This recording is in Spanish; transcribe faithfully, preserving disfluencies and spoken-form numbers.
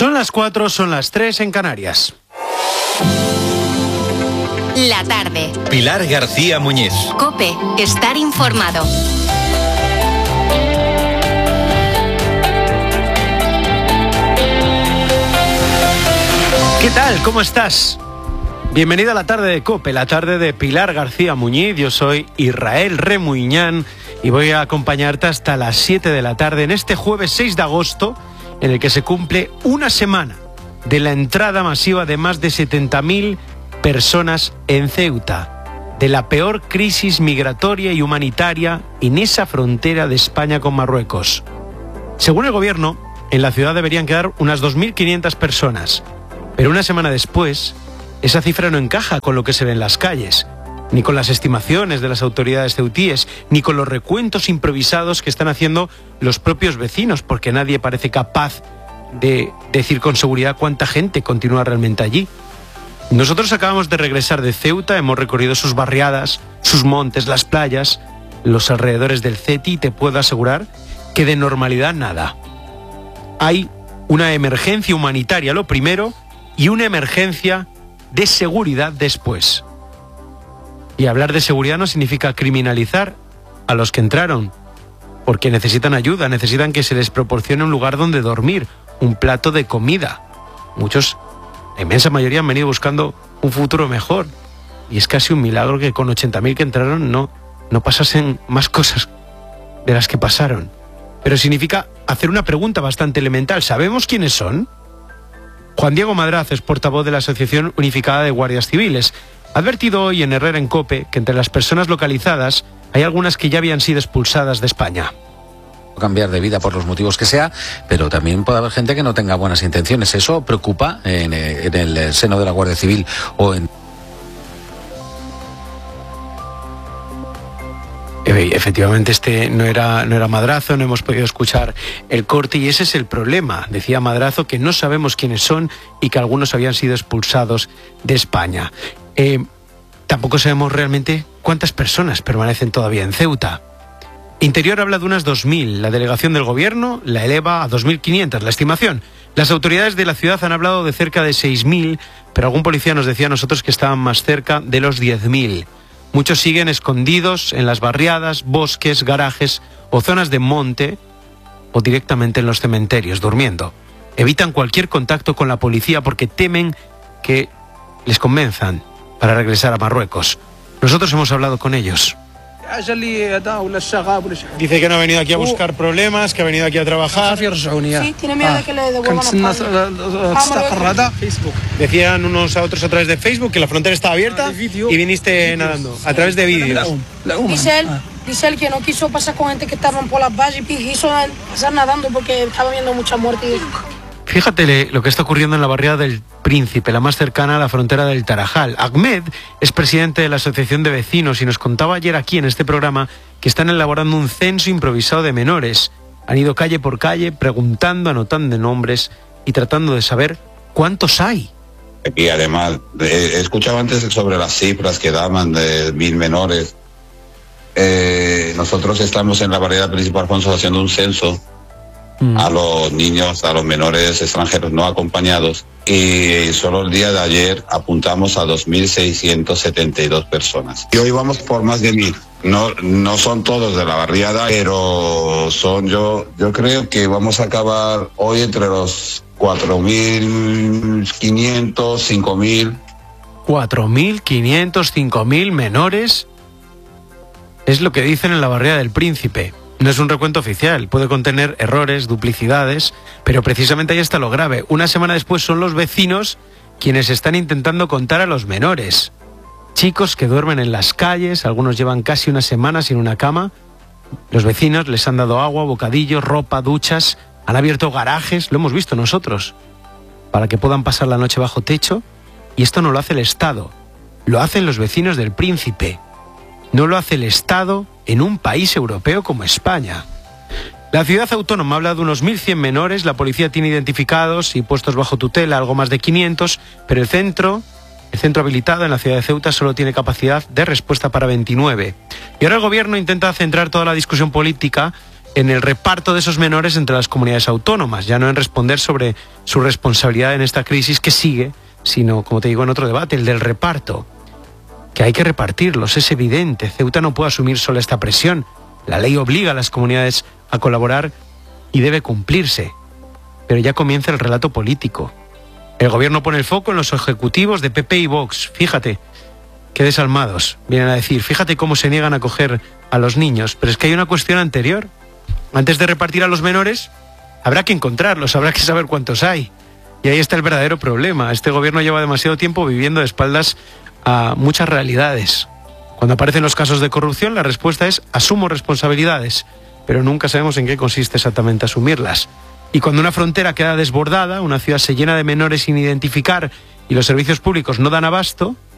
Son las cuatro, son las tres en Canarias. La tarde. Pilar García Muñiz. COPE. Estar informado. ¿Qué tal? ¿Cómo estás? Bienvenida a la tarde de COPE, la tarde de Pilar García Muñiz. Yo soy Israel Remuñán y voy a acompañarte hasta las siete de la tarde en este jueves seis de agosto, en el que se cumple una semana de la entrada masiva de más de setenta mil personas en Ceuta, de la peor crisis migratoria y humanitaria en esa frontera de España con Marruecos. Según el gobierno, en la ciudad deberían quedar unas dos mil quinientas personas, pero una semana después, esa cifra no encaja con lo que se ve en las calles, ni con las estimaciones de las autoridades ceutíes, ni con los recuentos improvisados que están haciendo los propios vecinos, porque nadie parece capaz de decir con seguridad cuánta gente continúa realmente allí. Nosotros acabamos de regresar de Ceuta, hemos recorrido sus barriadas, sus montes, las playas, los alrededores del Ceti, y te puedo asegurar que de normalidad nada. Hay una emergencia humanitaria, lo primero, y una emergencia de seguridad después. Y hablar de seguridad no significa criminalizar a los que entraron, porque necesitan ayuda, necesitan que se les proporcione un lugar donde dormir, un plato de comida. Muchos, la inmensa mayoría, han venido buscando un futuro mejor. Y es casi un milagro que con ochenta mil que entraron no, no pasasen más cosas de las que pasaron. Pero significa hacer una pregunta bastante elemental. ¿Sabemos quiénes son? Juan Diego Madraz es portavoz de la Asociación Unificada de Guardias Civiles. Ha advertido hoy en Herrera en COPE que entre las personas localizadas hay algunas que ya habían sido expulsadas de España. Cambiar de vida por los motivos que sea, pero también puede haber gente que no tenga buenas intenciones. Eso preocupa en, en el seno de la Guardia Civil o en... Efectivamente, este no era, no era Madrazo, no hemos podido escuchar el corte y ese es el problema. Decía Madrazo que no sabemos quiénes son y que algunos habían sido expulsados de España. Eh, tampoco sabemos realmente cuántas personas permanecen todavía en Ceuta. Interior habla de unas dos mil, la delegación del gobierno la eleva a dos mil quinientas, la estimación. Las autoridades de la ciudad han hablado de cerca de seis mil, pero algún policía nos decía a nosotros que estaban más cerca de los diez mil. Muchos siguen escondidos en las barriadas, bosques, garajes o zonas de monte o directamente en los cementerios, durmiendo. Evitan cualquier contacto con la policía porque temen que les convenzan para regresar a Marruecos. Nosotros hemos hablado con ellos. Dice que no ha venido aquí a buscar problemas, que ha venido aquí a trabajar. Sí, tiene miedo de que le devuelvan a España. Decían unos a otros a través de Facebook que la frontera estaba abierta y viniste nadando, a través de vídeos. Dice él, dice él que no quiso pasar con gente que estaban por las vallas y quiso pasar nadando porque estaba viendo mucha muerte. Fíjate lo que está ocurriendo en la barriada del Príncipe, la más cercana a la frontera del Tarajal. Ahmed es presidente de la Asociación de Vecinos y nos contaba ayer aquí en este programa que están elaborando un censo improvisado de menores. Han ido calle por calle preguntando, anotando nombres y tratando de saber cuántos hay. Y además, he escuchado antes sobre las cifras que daban de mil menores. Eh, nosotros estamos en la barriada Príncipe Alfonso haciendo un censo a los niños, a los menores extranjeros no acompañados, y solo el día de ayer apuntamos a dos mil seiscientas setenta y dos personas. Y hoy vamos por más de mil. No, no son todos de la barriada, pero son yo, yo creo que vamos a acabar hoy entre los cuatro mil quinientos, cinco mil. cuatro mil quinientos, cinco mil menores es lo que dicen en la barriada del Príncipe. No es un recuento oficial, puede contener errores, duplicidades, pero precisamente ahí está lo grave. Una semana después son los vecinos quienes están intentando contar a los menores. Chicos que duermen en las calles, algunos llevan casi una semana sin una cama. Los vecinos les han dado agua, bocadillos, ropa, duchas, han abierto garajes, lo hemos visto nosotros, para que puedan pasar la noche bajo techo. Y esto no lo hace el Estado, lo hacen los vecinos del Príncipe. No lo hace el Estado en un país europeo como España. La ciudad autónoma habla de unos mil cien menores, la policía tiene identificados y puestos bajo tutela algo más de quinientos, pero el centro, el centro habilitado en la ciudad de Ceuta solo tiene capacidad de respuesta para veintinueve. Y ahora el gobierno intenta centrar toda la discusión política en el reparto de esos menores entre las comunidades autónomas, ya no en responder sobre su responsabilidad en esta crisis que sigue, sino, como te digo, en otro debate, el del reparto. Que hay que repartirlos, es evidente. Ceuta no puede asumir sola esta presión. La ley obliga a las comunidades a colaborar y debe cumplirse. Pero ya comienza el relato político. El gobierno pone el foco en los ejecutivos de P P y Vox. Fíjate, qué desalmados, vienen a decir. Fíjate cómo se niegan a acoger a los niños. Pero es que hay una cuestión anterior. Antes de repartir a los menores, habrá que encontrarlos, habrá que saber cuántos hay. Y ahí está el verdadero problema. Este gobierno lleva demasiado tiempo viviendo de espaldas a muchas realidades. Cuando aparecen los casos de corrupción, la respuesta es asumo responsabilidades, pero nunca sabemos en qué consiste exactamente asumirlas. Y cuando una frontera queda desbordada, una ciudad se llena de menores sin identificar y los servicios públicos no dan abasto,